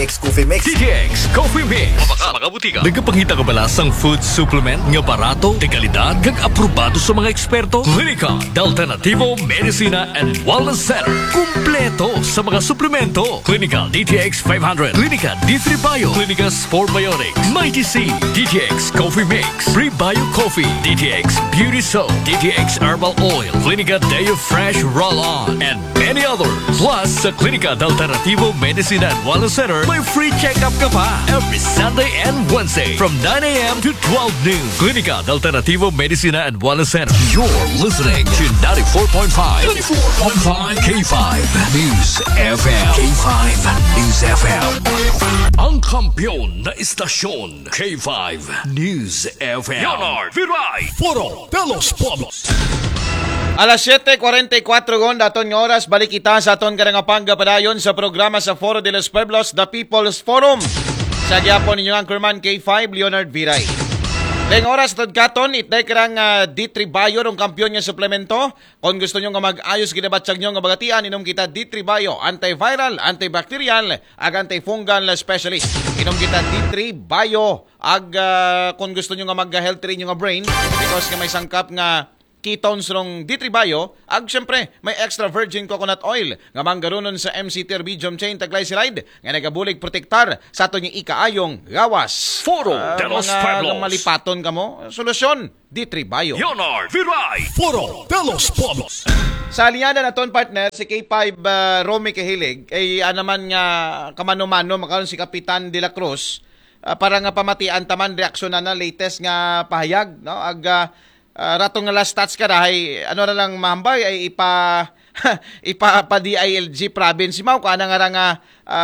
DTX Coffee Mix. DTX Coffee Mix. Sa mga butika. Nagapangita ka bala sang food supplement nga barato, de kalidad, kag aprobado sa mga eksperto? Clinica Alternativo Medicina and Wellness Center. Kumpleto sa mga suplemento. Clinica DTX 500. Clinica D3 Bio. Clinica Sport Biotics. Mighty C. DTX Coffee Mix. Free Bio Coffee. DTX Beauty Soap. DTX Herbal Oil. Clinica Deo Fresh Roll-On. And many others. Plus, sa Clinica Alternativo Medicina and Wellness Center, may free check-up ka pa every Sunday and Wednesday from 9 a.m. to 12 noon. Clinica Alternativo Medicina and Wellness Center. You're listening to 94.5 K5 News FM. K5 News FM. Ang kampiyon na istasyon, K5 News FM. Leonard Viray. Foro de los Pueblos. Alas 7:44 gon daton nga oras, balik kita sa aton karangapang padayon sa programa sa Foro de los Pueblos, The People's Forum. Sa gyapon ninyo anchorman K5 Leonard Viray. Deng oras tad katon itay karang D3 Bio rong kampiyon nga suplemento. Kung gusto nyo nga mag-ayos ginabatsag nyo nga bagatian, inom kita D3 Bio, antiviral, antibacterial, ag antifungal specialist. Inom kita D3 Bio ag kung gusto nyo nga mag-health train nyo nga brain because may sangkap nga ketones rong D3 Bio, ag syempre may extra virgin coconut oil nga manggarunon sa MC Terbidium chain triglyceride nga nagabulig protektar sa aton yung ikaayong gawas. Foro de los Pueblos. Mga malipaton ka mo, solusyon, D3 Bio. Leonard Viray. Foro de los Pueblos. Sa aliada naton partner, si K5 Romy Kahilig, ay naman nga kamano-mano makaroon si Kapitan De La Cruz para nga pamatian taman reaksyon na latest nga pahayag, no? Ag ratong nga last stats ka dahay ano na lang mahambay ay ipa DILG province mo kana nga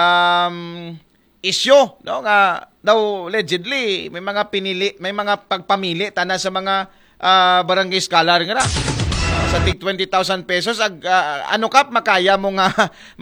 issue, no, nga daw allegedly may mga pagpamili tana sa mga barangay scholar nga sa tig 20,000 pesos ag ano kap makaya mo nga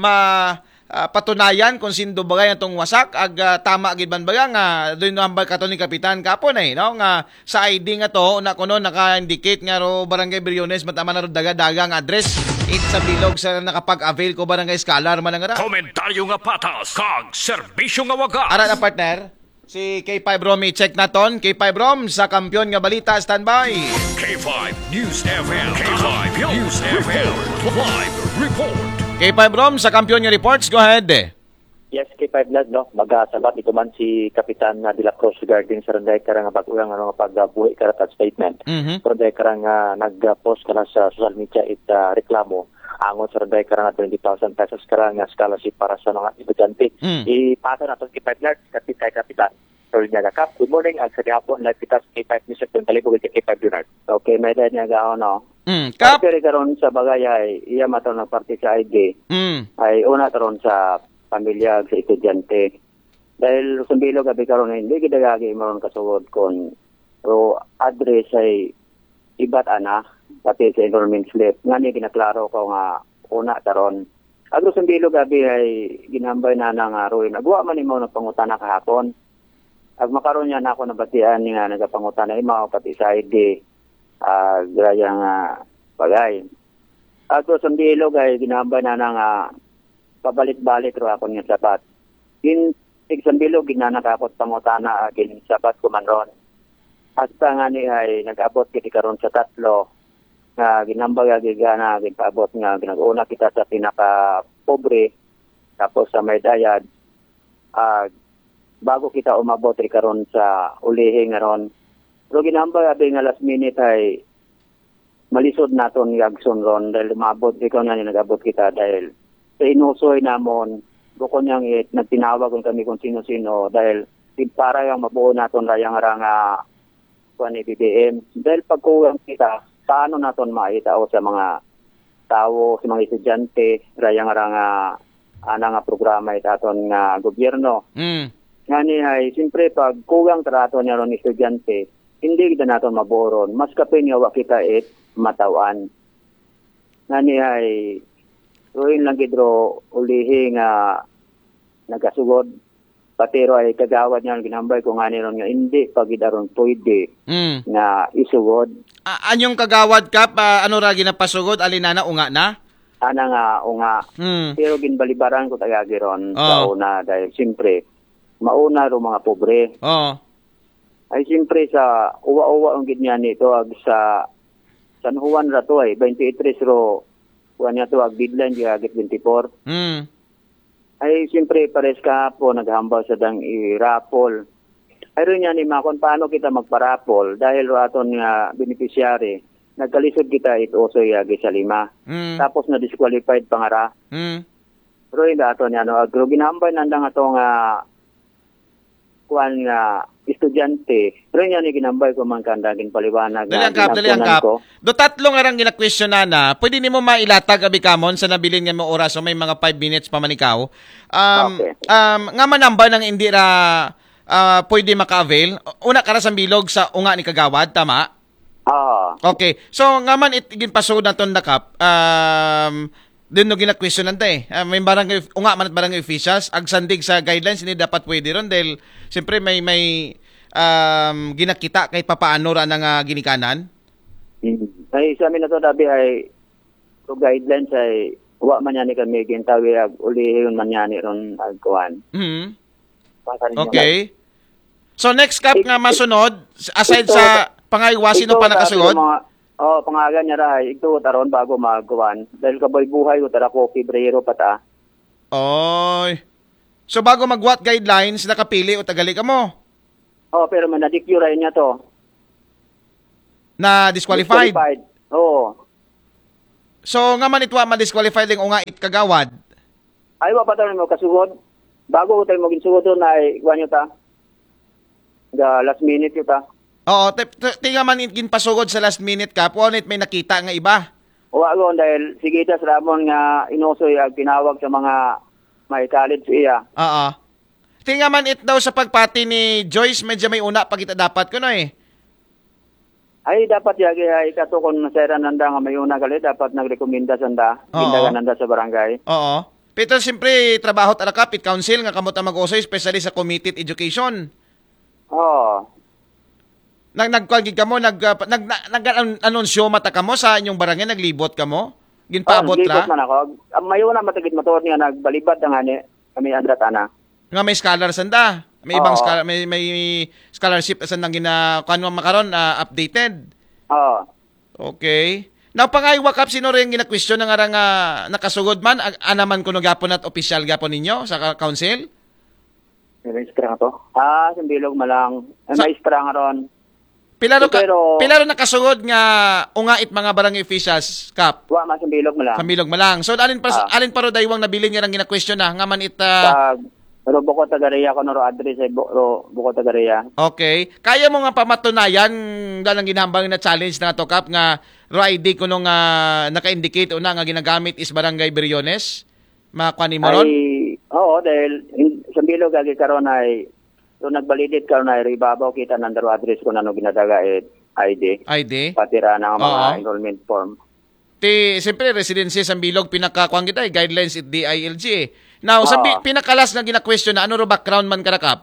patunayan kung sindo bagay atong wasak ag tama gid ban baga nga doy no hambal katon ni kapitan kapon no nga sa ID nga to una kuno naka-indicate nga ro barangay Briones matama na ro daga-daga nga address it sa bilog sa nakapag-avail ko barangay scholar man nga ra. Komentaryo nga patas kag serbisyo nga wagas. Ara na partner si K5 Romy check naton. K5 Rom sa kampiyon nga balita standby. K5 News FM. K5 News FM. Live report. K5 Rom sa kampiyon nga reports, go ahead. Yes, K5 Lad, no? Magasabat ito man si Kapitan De La Cruz regarding sa Ronday Karang pag-ulang pagbuhi karat statement. Ronday Karang nag-post ka na sa social media reklamo angon sa Ronday Karang 20,000 pesos karang scholarship para sa mga estudyante. Ipasa na ito K5 Lad, Kapitan. Sorry niya Kap. Good morning, ag sa dihapon, live kita sa K5 News FM, talibog ito K5 Leonard. Okay, may dahil niya gao, no? Kap? Pero karon sa bagay ay iya mataon ng parte sa ID ay una taron sa pamilya sa estudyante. Dahil sumbilo gabi karon hindi gidagagi maron kasugod kon ro address ay iba't ana pati sa enrollment slip nga ni ginaklaro ko nga una taron. Agro sumbilo gabi ay ginambay na nga ro nagwa man imo na pangutana kahapon. Ag makaroon niya na ako nabatian nga nagapangutana imo pati sa ID grayang bagay. Ato sa bilog ay ginambay na nga pabalik-balik ro ako ng sabat. Sa bilog ginanakapot pangutana agin sabat kumanron. Hasta nga ni ay nag-abot kiti karon sa tatlo nga ginambay agigana ginpaabot nga ginag-una kita sa pinaka pobre tapos sa may dayad bago kita umabot ri karon sa ulihi nga ron. Pero ginambay abi nga last minute ay malisod naton gagson ron dahil umabot ikaw nga nag-abot kita dahil sa inusoy namon bukod niyang nagtinawag kami kung sino-sino dahil para yung mabuo naton rayang nga ni BBM. Dahil pagkuwang kita, paano naton maitao sa mga tao, sa mga estudyante, rayang nga programa itaton nga gobyerno. Nga ni ay, siyempre pag kuwang trato niya ron estudyante, hindi kita naton maboron. Mas kapinyawa kita matawan. Nga ni ay, ruin lang gidro ulihi nga nagasugod. Patero ay kagawad niya ginambay kung nga niron nga hindi pagidaron pwede nga isugod. Anyong kagawad ka, ano ra ginapasugod? Alinana, unga na? ana nga unga. Pero ginbalibaran ko tagagiron sa una dahil siyempre mauna ro mga pobre. Ay siyempre sa uwa-uwa ang gid niya nito ag sa San Juan ra to ay 23 ro kuan niya to ag deadline gagit 24. Ay siyempre pares ka po naghambal sa dang i-raffle. Ay ron niya ni makon paano kita magparapol dahil aton nga beneficiary nagkalisod kita ito yagi sa 5. Tapos na disqualified pangara. Pero yung aton niya no agro ginambay nandang ato nga kuan nga estudyante. Pero yan ni ginambay ko man kandagin paliwanag. Dali ang kap. Do tatlong arang gina-question na, pwede nimo mailatag abi kamon sa nabilin nga mo oras o may mga 5 minutes pa man ikaw. Okay. Nga manamba nang hindi ra pwede maka-avail. Una ka ra sa bilog sa unga ni kagawad, tama? Okay. So nga man ginpasod na ton nakap. Din no gina-question nante. May barangay unga man at barangay officials ag sandig sa guidelines hindi dapat pwede ron dahil siyempre may ginakita kahit papaano ra nang ginikanan. Ay sa amin na to dabi ay to guidelines ay wa man yani kami gintawi ag ulihin man yani ron ag kuan. Okay. So next cap nga masunod aside sa pangaywasin o pa nakasugod. Pangagan niya rahay, ito taron bago magawan. Dahil kaboy buhay ko, tara ko, Pebrero pata. Oy. So bago mag-what guidelines, nakapili o tagali ka mo? Pero manadikyo rin niya to. Na disqualified? Oo. So nga man itwa ma-disqualified yung unga it kagawad? Ay, pa tayo mo kasugod. Bago tayo mo ginsugod na ay, iwan nyo ta. The last minute yun ta. Oo, tinga man ginpasugod sa last minute ka, punit may nakita nga iba. Agon dahil sige tas ramon nga inusoy ag tinawag sa mga may college iya. Tinga man it daw sa pagpati ni Joyce, medyo may una pag kita dapat ko no eh. Ay dapat yagi ay kato kon nasera nanda nga may una gali dapat nagrekomenda sanda, gindagan nanda sa barangay. Oo. Pero siyempre trabaho ta kapit council nga kamot mag-usoy especially sa committed education. Nagkuangig ka mo, nag-anunsyo mata ka mo sa inyong barangay, naglibot ka mo? Ginpaabot ra? Naglibot man ako. Mayo na matagid motor niya, nagbalibad na nga ni kami andratana. Nga may scholar sanda? May ibang scholar, may scholarship na sandang kano makaron updated? Okay. Now, pangaywa kap, sino rin gina-question na nga nakasugod man, anaman kuno gapon at official gapon ninyo sa council? May istra nga to? Sambilog malang. May istra nga ron. Pilaro nakasugod nga ungait mga barangay officials kap. Wa man sambilog malang. Sambilog malang. So alin paro daywang nabilin nga nang gina-question na nga man Pero buko tagareya ko noro address ay buko tagareya. Okay. Kaya mo nga pamatunayan dalang ginahambang na challenge na to kap nga ro ID kuno nga naka-indicate una nga ginagamit is barangay Briones? Makuha ni mo ron? Oo, dahil sambilog agi karon ay so nagbalidit karon ay ibabaw kita ng daro address ko nano ginadaga ID. Patira na mga enrollment form. Siyempre residency sa Bilog pinakakuan kita guidelines at DILG eh. Now sa pinakalas nga gina-question na ano ro background man karakap?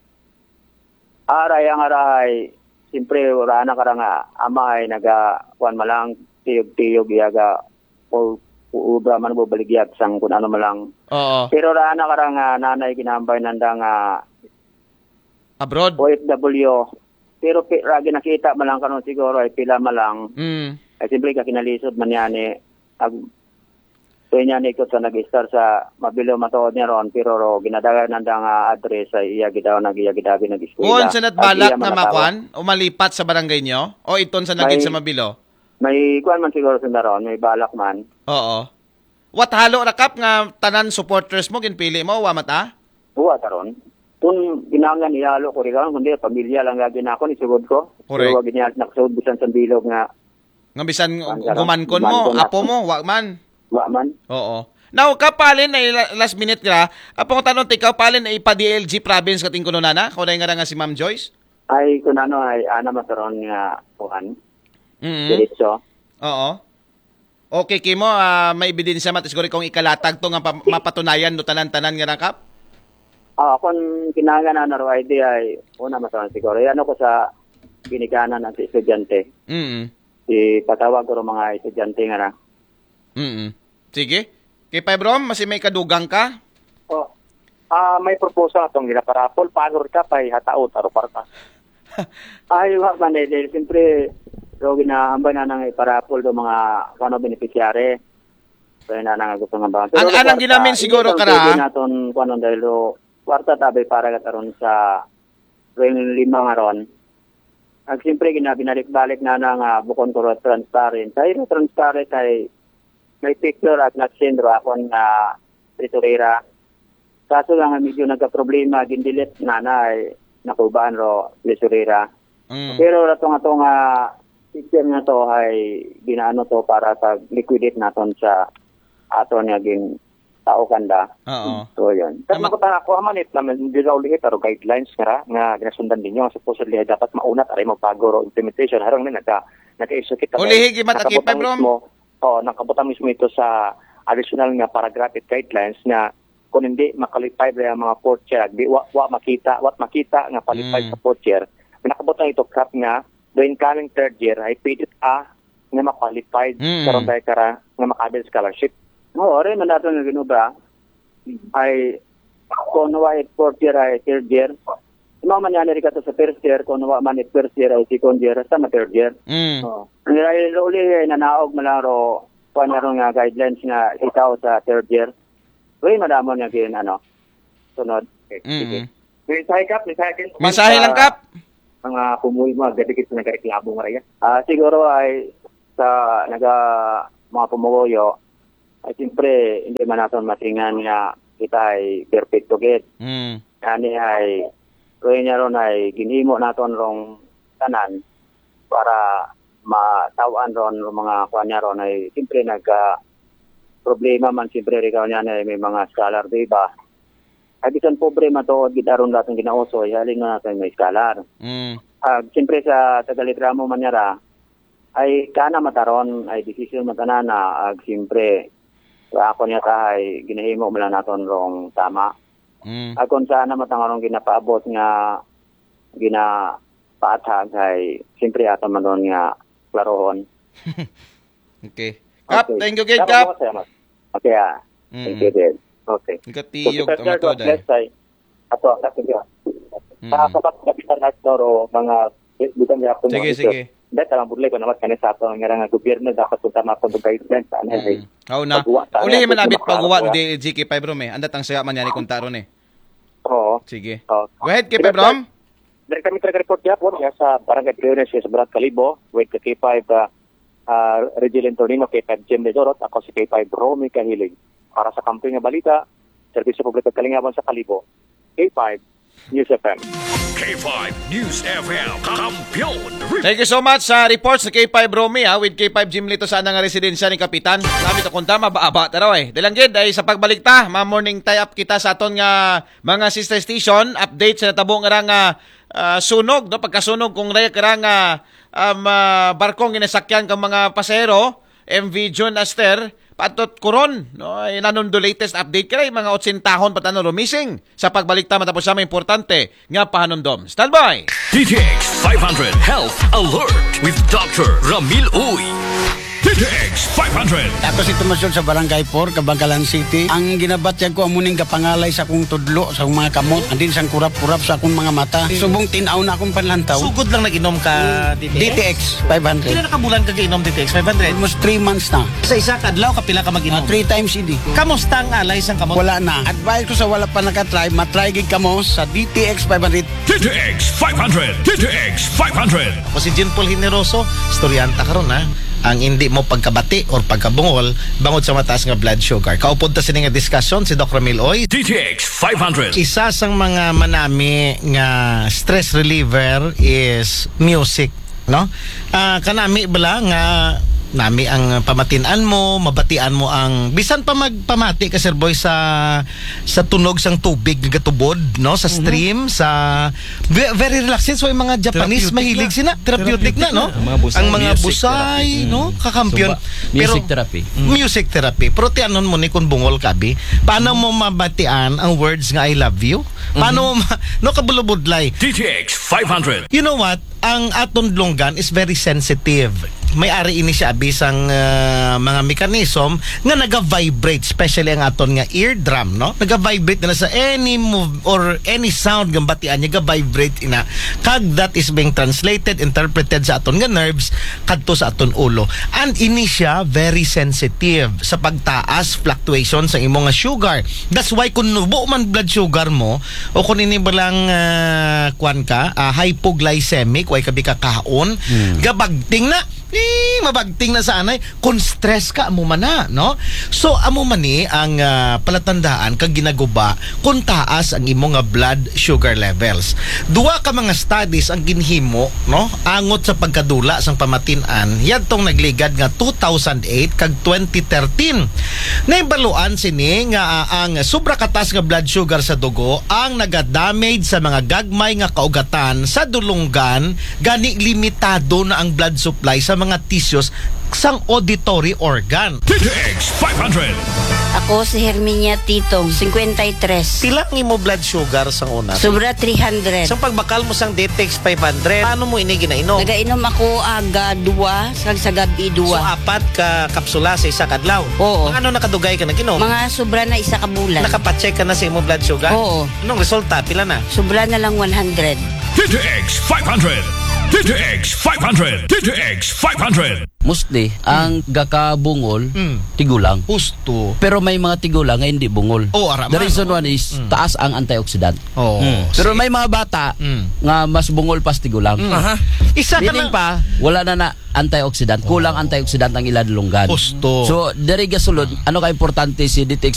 Aray siyempre wala na karang ama ay kuan malang tiyog yaga o ubra man mo baligyat sang kun ano malang. Pero ra na karang nanay ginambay nandang abroad? OFW. Pero ragi nakita malang kanon siguro ay pila malang. Ay simple ka kinalisod man yan so niya ikot sa nag-start sa mabilo matuod niya ron pero ginadagan nandang address ay iyagidaw nag-iyagidagi nag-eskwela. Sa natbalak na makuan o malipat sa barangay nyo? O iton sa naging sa mabilo? May kuan man siguro sa naron, may balak man. Oo. What halo rakap nga tanan supporters mo ginpili mo wa mata? Wa taron. Kung ginangan ihalo ko rin kundi pamilya lang gagin ako ni sugod ko. Correct. Pero wag niya nakasud bisan sa bilog nga bisan gumankon mo, apo mo, wa man. Wa man. Oo. Now, kapalin ay last minute ka. Apong tanong ikaw palin ay pa-DLG province kating kuno nana? Kunay nga si Ma'am Joyce? Ay kun ano ay ana mataron nga kuan. Diretso. Oo. Okay kimo may ebidensya mat siguro kung ikalatag to nga mapatunayan no tanan-tanan nga nakap? Kung kinahanglan na naro ID ay una mataron siguro. Ano ko sa ginikanan ng estudyante. Ipatawag ko mga estudyante nga na. Sige. Kay Rom, mas may kadugang ka? Oh. May proposal atong ginaparapol, pagor ka pay hataot aro parta. Wa man siyempre so ginaambay na nang iparapol do mga beneficiary. So na nang gusto nga ba. Anang ginamin siguro kara. Naton kuno dahil kwarta tabay para kataron sa 5 nga ron. Ang siyempre binalik-balik na nga bukon ko transparent. Ay transparent ay may picture at nagsendro akong treasurera. Kaso lang medyo nagka-problema, gindilit na ay nakubaan ro treasurera. Pero atong picture na to ay ginaano to para sa liquidate naton sa aton nga gin tao kanda. Oo. So yun. Pero ako manit naman dilaw lihi pero guidelines nga ginasundan ninyo supposedly dapat maunat aray magpago ro implementation harang na naka-execute. Ulihig mataki pa bro. Nakabutang mismo ito sa additional nga paragraph at guidelines na kung hindi makalipay ang mga portier, wa makita nga palipay sa portier. Nakabutang ito crap nga the incoming third year ay pwede nga makwalified karon tayo nga makabil scholarship. Oo, rin man natin nga ginubra ay kung wa fourth year ay third year. Mga mangyari ka sa first year, kung wa man first year ay second year, sa third year. Ang uli nanaog mo lang ro kung nga guidelines nga itaw sa third year. Uy, madamon nga gin sunod. Sige. Mensahe lang kap. Mga pumuy mo, gadikit na nagreklamo nga rin. Siguro ay sa mga pumuyo, ay siyempre hindi man natin matingan nga kita ay perfecto get. Ani ay kaya niya ron ay ginhimo natin rong tanan para matawan ron mga kuha niya ron ay siyempre problema man siyempre rin niya na may mga scholar, diba? Ay bisan pobre matuod gidaron natin ginauso, halin na natin may scholar. Siyempre sa tagaligramo manyara, ay kana mataron, ay desisyon matanana, siyempre, ako niya ay ginahimo mo lang natin rong tama. Kung sana matangarong ginapaabot nga ginapaatag, ay siyempre ato man doon nga klarohon. Okay. Kap, thank you, Kate, Kap. Okay, thank you, Dad. Okay. Katiyog tama to, Day. Ato, thank you. Sa kapitan na ito, mga bukan niya po. Sige. Dahil talang burlay ko naman kanina sa ito, nga gobyerno dapat punta makondong guidelines. Oo na. Ulihin manabit pag-uwa di GK5 Rom eh. Andat ang saya man yan ikuntaron eh. Oo. Sige. Go ahead, K5 Rom. Dahil kami taga-report niya po sa Barangay Priones sa Barat Calibo. Wait ka K5 Regilin Tornino, K5 Jim Lezorot. Ako si K5 Romy Kahilig. Para sa Kampoy nga Balita, Servisyo Publiko Kalingaban sa Calibo. K5 News FM. K5 News FM, kampiyon. Thank you so much sa reports sa K5 Romy with K5 Jim Lito sa nga residensya ni Kapitan. Sabi to kung tama, ba taraw eh. Dalanggid ay sa pagbalik ta, morning tie-up kita sa aton nga mga sister station, update sa natabo nga sunog, no? Pagkasunog kung raya karang barkong ginasakyan kang mga pasero, MV June Aster, patot kuron, no? Nanon do latest update kay mga 80 tahon patano missing sa pagbalik ta matapos sa importante nga pahanondom. Standby. DTX 500 Health Alert with Dr. Ramil Uy. DTX 500. Ako si Tomasyon sa Barangay 4, Kabangkalan City. Ang ginabatyag ko amuning kapangalay sa akong tudlo, sa akong mga kamot, andin sang kurap-kurap sa akong mga mata. Subong tinaw na akong panlantaw. Sugod lang nag-inom ka DTX 500. Kailan nakabulan ka inom DTX 500? Almost 3 months na. Sa isa kadlaw kapila ka mag-inom? 3 times idi. Kamusta ang alay sang kamot? Wala na. Advice ko sa wala pa nakatry, matry gig kamo sa DTX 500. DTX 500. DTX 500. O si Jean Paul Generoso, storyanta karon ha. Ang hindi mo pagkabati or pagkabungol bangod sa mataas nga blood sugar. Kaupod ta sini nga diskusyon si Dr. Ramil Uy. DTX 500. Isa sang mga manami nga stress reliever is music, no? Kanami bala nga nami ang pamatian mo, mabatian mo ang bisan pa magpamati ka Sir Boy sa tunog sang tubig nga gatubod, no, sa stream, sa very relaxing. So yung mga Japanese mahilig sina therapeutic na, no, ang mga busay, no, kakampiyon. Music therapy. Music therapy. Pero tianon mo ni kung bungol kabi, paano mo mabatian ang words nga I love you? Paano mo no kabulubudlay? DTX 500. You know what? Ang aton lunggan is very sensitive. may-ari ini siya bisang mga mekanism nga naga-vibrate, especially ang aton nga eardrum, no? Naga-vibrate na sa any move or any sound nga batian niya, ga-vibrate ina. Kag that is being translated, interpreted sa aton nga nerves kadto sa aton ulo. And ini siya very sensitive sa pagtaas, fluctuation sa imong nga sugar. That's why kung nubo man blood sugar mo o kung ini balang kuan ka, hypoglycemic, way kabi ka kaon, gabagting na mabagting na sa anay kung stress ka amo man na, no? So amo man ni ang palatandaan kag ginaguba kung taas ang imong nga blood sugar levels. Duwa ka mga studies ang ginhimo, no? Angot sa pagkadula sang pamatin-an yadtong nagligad nga 2008 kag 2013. Naibaluan sini nga ang sobra katas nga blood sugar sa dugo ang naga-damage sa mga gagmay nga kaugatan sa dulunggan, gani limitado na ang blood supply sa mga tissues sang auditory organ. TTX 500. Ako si Herminia Titong, 53. Pila ang imo blood sugar sang una? Sobra 300. Sa pagbakal mo sang DTX 500, paano mo ini ginainom? Nagainom ako aga 2, sa gabi 2. So 4 ka kapsula sa isa kadlaw? Oo. Ano nakadugay ka naginom? Mga sobra na isa ka bulan. Nakapacheck ka na sa imo blood sugar? Oo. Anong resulta? Pila na? Sobra na lang 100. TTX 500. TTX 500. TTX 500. Mostly, ang gakabungol, tigulang. Pusto. Pero may mga tigulang nga hindi bungol. Oh, araman. The reason one is, taas ang antioxidant. Oh. Pero may mga bata nga mas bungol pas tigulang. Isa ka Meaning na. pa, wala na antioxidant. Kulang antioxidant ang ilan lunggan. Pusto. So, dari gasulod, ano ka importante si DTX